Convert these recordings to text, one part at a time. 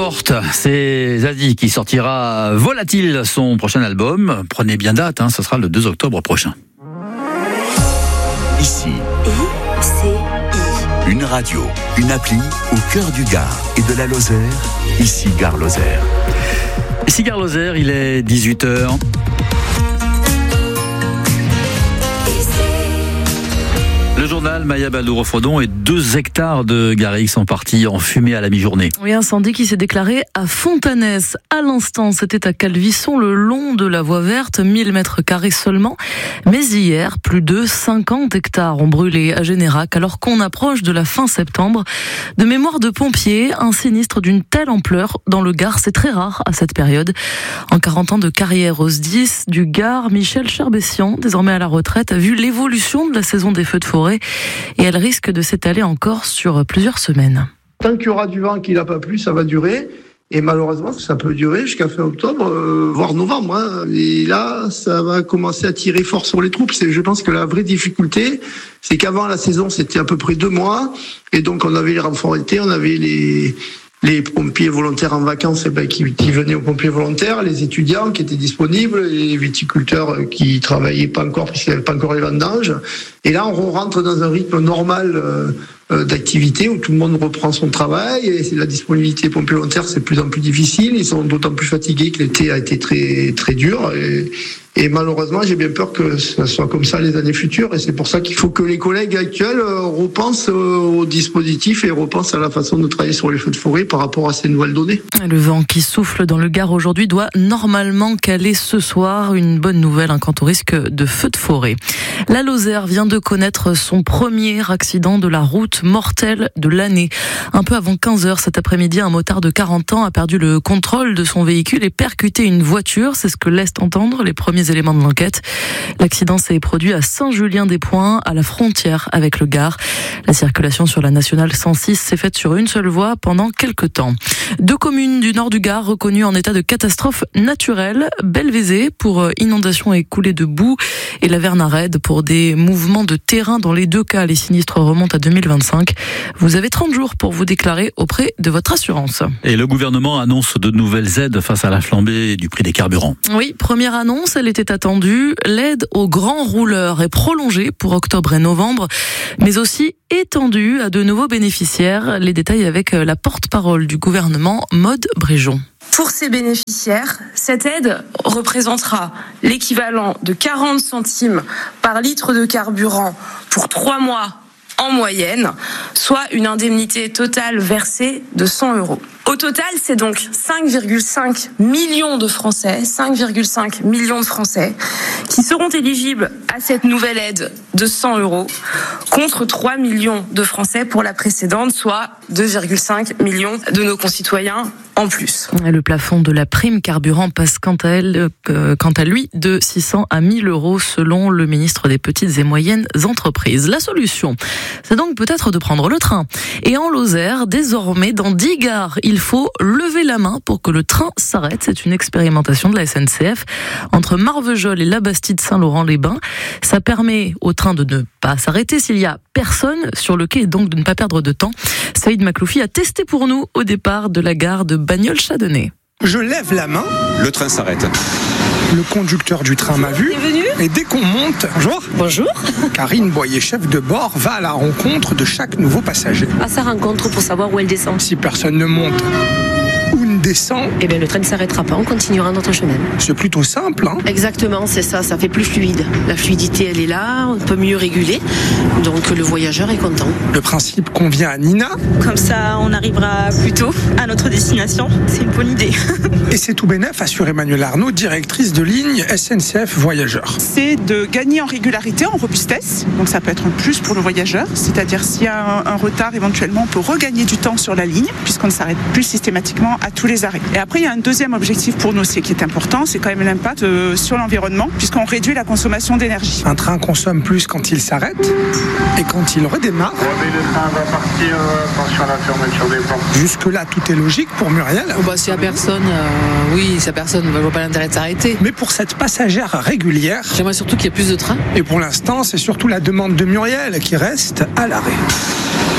morte, c'est Zazie qui sortira Volatile, son prochain album. Prenez bien date, ce sera le 2 octobre prochain. Ici, une radio, une appli au cœur du Gard et de la Lozère. Ici Gare Lozère. Ici Gare Lozère, il est 18h. Le journal Maya Baldouro-Frodon et 2 hectares de garrigues sont partis en fumée à la mi-journée. Oui, incendie qui s'est déclaré à Fontanès. À l'instant, c'était à Calvisson, le long de la voie verte, 1000 mètres carrés seulement. Mais hier, plus de 50 hectares ont brûlé à Générac alors qu'on approche de la fin septembre. De mémoire de pompiers, un sinistre d'une telle ampleur dans le Gard, c'est très rare à cette période. En 40 ans de carrière au SDIS du Gard, Michel Cherbessian, désormais à la retraite, a vu l'évolution de la saison des feux de forêt et elle risque de s'étaler encore sur plusieurs semaines. Tant qu'il y aura du vent qui n'a pas plu, ça va durer. Et malheureusement, ça peut durer jusqu'à fin octobre, voire novembre. Et là, ça va commencer à tirer fort sur les troupes. Je pense que la vraie difficulté, c'est qu'avant la saison, c'était à peu près 2 mois. Et donc, on avait les renforts été, on avait les pompiers volontaires en vacances qui venaient aux pompiers volontaires, les étudiants qui étaient disponibles, les viticulteurs qui travaillaient pas encore puisqu'il n'y avait pas encore les vendanges. Et là, on rentre dans un rythme normal d'activité où tout le monde reprend son travail et la disponibilité des pompiers volontaires, c'est de plus en plus difficile. Ils sont d'autant plus fatigués que l'été a été très, très dur. Et malheureusement, j'ai bien peur que ça soit comme ça les années futures. Et c'est pour ça qu'il faut que les collègues actuels repensent au dispositif et repensent à la façon de travailler sur les feux de forêt par rapport à ces nouvelles données. Le vent qui souffle dans le Gard aujourd'hui doit normalement caler ce soir. Une bonne nouvelle quant au risque de feux de forêt. La Lozère vient de connaître son premier accident de la route mortel de l'année. Un peu avant 15h cet après-midi, un motard de 40 ans a perdu le contrôle de son véhicule et percuté une voiture. C'est ce que laissent entendre les premiers éléments de l'enquête. L'accident s'est produit à Saint-Julien-des-Points, à la frontière avec le Gard. La circulation sur la nationale 106 s'est faite sur une seule voie pendant quelques temps. 2 communes du nord du Gard reconnues en état de catastrophe naturelle. Belvézé pour inondations et coulées de boue et la Vernarède pour des mouvements de terrain. Dans les 2 cas, les sinistres remontent à 2025. Vous avez 30 jours pour vous déclarer auprès de votre assurance. Et le gouvernement annonce de nouvelles aides face à la flambée du prix des carburants. Oui, première annonce, elle était attendue. L'aide aux grands rouleurs est prolongée pour octobre et novembre, mais aussi étendue à de nouveaux bénéficiaires. Les détails avec la porte-parole du gouvernement, Maude Bréjon. Pour ces bénéficiaires, cette aide représentera l'équivalent de 40 centimes par litre de carburant pour 3 mois en moyenne, soit une indemnité totale versée de 100 €. Au total, c'est donc 5,5 millions de Français qui seront éligibles à cette nouvelle aide de 100 € contre 3 millions de Français pour la précédente, soit 2,5 millions de nos concitoyens en plus. Le plafond de la prime carburant passe quant à lui de 600 à 1000 € selon le ministre des Petites et Moyennes Entreprises. La solution, c'est donc peut-être de prendre le train. Et en Lozère, désormais, dans 10 gares, il faut lever la main pour que le train s'arrête. C'est une expérimentation de la SNCF entre Marvejols et Labastide-Saint-Laurent-les-Bains. Ça permet au train de ne pas s'arrêter s'il y a personne sur le quai et donc de ne pas perdre de temps. Saïd Makloufi a testé pour nous au départ de la gare de Bagnols-Châdonnay. Je lève la main. Le train s'arrête. Le conducteur du train m'a vu. Et dès qu'on monte, bonjour. Karine Boyer, chef de bord, va à la rencontre de chaque nouveau passager. À sa rencontre pour savoir où elle descend. Si personne ne monte ou ne descend, eh bien le train ne s'arrêtera pas, on continuera notre chemin. C'est plutôt simple, Exactement, c'est ça fait plus fluide. La fluidité, elle est là, on peut mieux réguler, donc le voyageur est content. Le principe convient à Nina. Comme ça, on arrivera plus tôt à notre destination. C'est une bonne idée. Et c'est tout bénef, assure Emmanuelle Arnaud, directrice de ligne SNCF Voyageurs. C'est de gagner en régularité, en robustesse. Donc ça peut être un plus pour le voyageur. C'est-à-dire s'il y a un retard, éventuellement, on peut regagner du temps sur la ligne, puisqu'on ne s'arrête plus systématiquement à tous les arrêts. Et après, il y a un deuxième objectif pour nous aussi qui est important, c'est quand même l'impact sur l'environnement, puisqu'on réduit la consommation d'énergie. Un train consomme plus quand il s'arrête et quand il redémarre. Le train va partir, attention à la fermeture des portes. Jusque-là, tout est logique pour Muriel. S'il n'y a personne, s'il n'y a personne, je ne vois pas l'intérêt de s'arrêter. Mais pour cette passagère régulière, j'aimerais surtout qu'il y ait plus de trains. Et pour l'instant, c'est surtout la demande de Muriel qui reste à l'arrêt.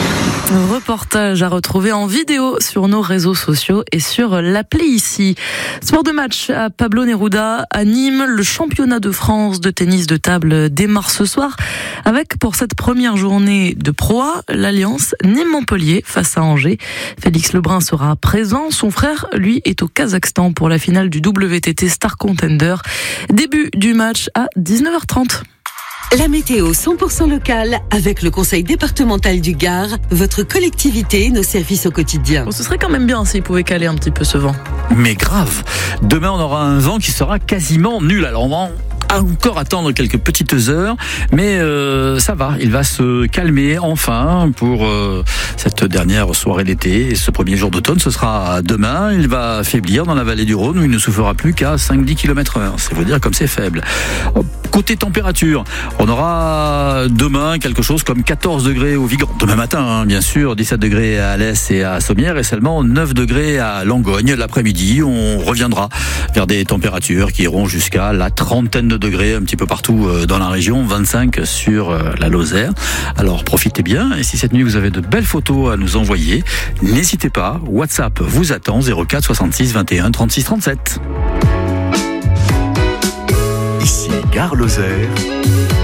Reportage à retrouver en vidéo sur nos réseaux sociaux et sur l'appli ici. Sport de match à Pablo Neruda à Nîmes. Le championnat de France de tennis de table démarre ce soir avec pour cette première journée de Pro A, l'Alliance Nîmes-Montpellier face à Angers. Félix Lebrun sera présent. Son frère, lui, est au Kazakhstan pour la finale du WTT Star Contender. Début du match à 19h30. La météo 100% locale avec le conseil départemental du Gard, votre collectivité, nos services au quotidien. Bon, ce serait quand même bien s'il pouvait caler un petit peu ce vent. Mais grave. Demain, on aura un vent qui sera quasiment nul. Alors, on va encore attendre quelques petites heures, mais ça va, il va se calmer enfin pour cette dernière soirée d'été. Et ce premier jour d'automne, ce sera demain. Il va faiblir dans la vallée du Rhône où il ne soufflera plus qu'à 5-10 km/h. C'est vous dire comme c'est faible. Côté température, on aura demain quelque chose comme 14 degrés au Vigan. Demain matin, bien sûr, 17 degrés à Alès et à Sommières et seulement 9 degrés à Langogne. L'après-midi, on reviendra vers des températures qui iront jusqu'à la trentaine de degrés un petit peu partout dans la région, 25 sur la Lozère. Alors profitez bien et si cette nuit vous avez de belles photos à nous envoyer, n'hésitez pas, WhatsApp vous attend 04 66 21 36 37. Ici Gare Lozère.